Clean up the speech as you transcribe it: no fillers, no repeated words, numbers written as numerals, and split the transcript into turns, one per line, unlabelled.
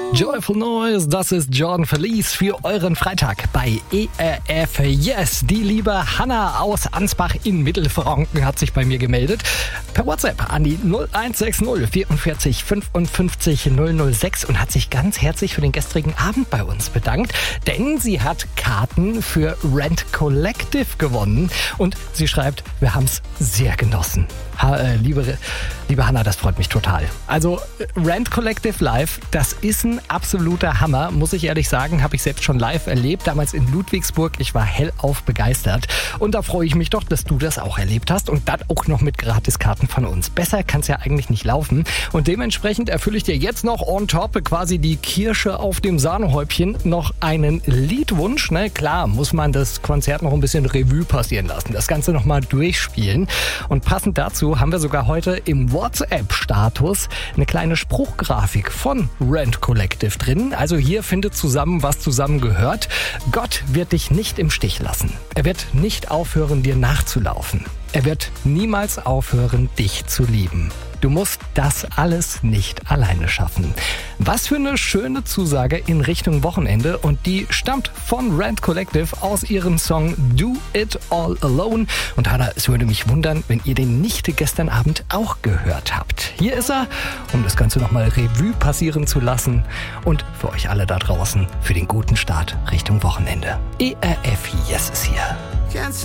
Joyful Noise, das ist Jordan Felice für euren Freitag bei ERF Yes. Die liebe Hanna aus Ansbach in Mittelfranken hat sich bei mir gemeldet. Per WhatsApp an die 0160 44 55 006 und hat sich ganz herzlich für den gestrigen Abend bei uns bedankt, denn sie hat Karten für Rent Collective gewonnen und sie schreibt, wir haben es sehr genossen. Liebe Hanna, das freut mich total. Also Rent Collective live, das ist ein absoluter Hammer, muss ich ehrlich sagen, habe ich selbst schon live erlebt, damals in Ludwigsburg. Ich war hellauf begeistert und da freue ich mich doch, dass du das auch erlebt hast und das auch noch mit Gratiskarten von uns. Besser kann es ja eigentlich nicht laufen und dementsprechend erfülle ich dir jetzt noch on top quasi die Kirsche auf dem Sahnehäubchen noch einen Liedwunsch. Ne? Klar, muss man das Konzert noch ein bisschen Revue passieren lassen, das Ganze nochmal durchspielen und passend dazu haben wir sogar heute im WhatsApp-Status eine kleine Spruchgrafik von Rent Collective drin. Also hier findet zusammen, was zusammengehört. Gott wird dich nicht im Stich lassen. Er wird nicht aufhören, dir nachzulaufen. Er wird niemals aufhören, dich zu lieben. Du musst das alles nicht alleine schaffen. Was für eine schöne Zusage in Richtung Wochenende und die stammt von Rent Collective aus ihrem Song Do It All Alone. Und Hanna, es würde mich wundern, wenn ihr den nicht gestern Abend auch gehört habt. Hier ist er, um das Ganze nochmal Revue passieren zu lassen und für euch alle da draußen für den guten Start Richtung Wochenende. ERF Yes ist hier.